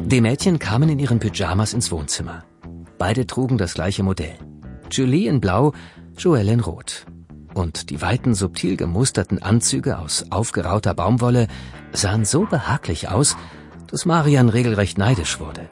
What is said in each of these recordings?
Die Mädchen kamen in ihren Pyjamas ins Wohnzimmer. Beide trugen das gleiche Modell. Julie in Blau, Joelle in Rot. Und die weiten, subtil gemusterten Anzüge aus aufgerauter Baumwolle sahen so behaglich aus, dass Marian regelrecht neidisch wurde.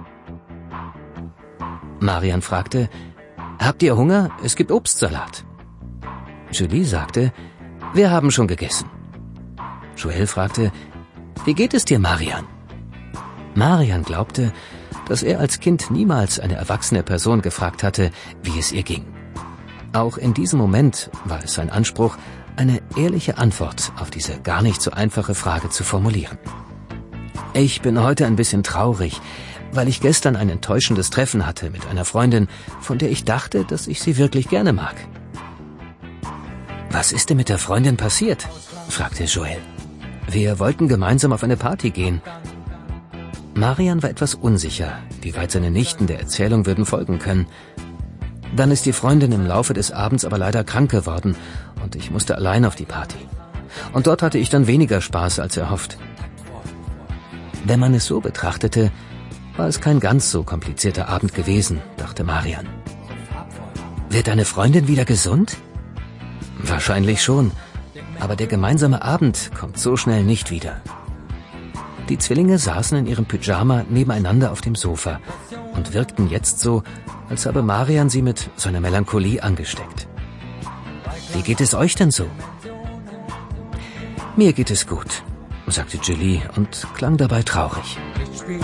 Marian fragte: »Habt ihr Hunger? Es gibt Obstsalat.« Julie sagte: »Wir haben schon gegessen.« Joelle fragte: »Wie geht es dir, Marian?« Marian glaubte, dass er als Kind niemals eine erwachsene Person gefragt hatte, wie es ihr ging. Auch in diesem Moment war es sein Anspruch, eine ehrliche Antwort auf diese gar nicht so einfache Frage zu formulieren. »Ich bin heute ein bisschen traurig, weil ich gestern ein enttäuschendes Treffen hatte mit einer Freundin, von der ich dachte, dass ich sie wirklich gerne mag.« »Was ist denn mit der Freundin passiert?« fragte Joelle. »Wir wollten gemeinsam auf eine Party gehen.« Marian war etwas unsicher, wie weit seine Nichten der Erzählung würden folgen können. »Dann ist die Freundin im Laufe des Abends aber leider krank geworden und ich musste allein auf die Party. Und dort hatte ich dann weniger Spaß als erhofft.« Wenn man es so betrachtete, war es kein ganz so komplizierter Abend gewesen, dachte Marian. »Wird deine Freundin wieder gesund?« »Wahrscheinlich schon, aber der gemeinsame Abend kommt so schnell nicht wieder.« Die Zwillinge saßen in ihrem Pyjama nebeneinander auf dem Sofa und wirkten jetzt so, als habe Marian sie mit seiner Melancholie angesteckt. »Wie geht es euch denn so?« »Mir geht es gut«, sagte Julie und klang dabei traurig.